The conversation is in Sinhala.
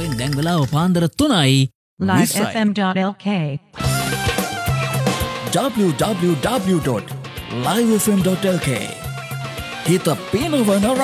ලංකාවෙන් දැන් වෙලාව පාන්දර 3යි. livefm.lk www.livefm.lk හිත පිනවන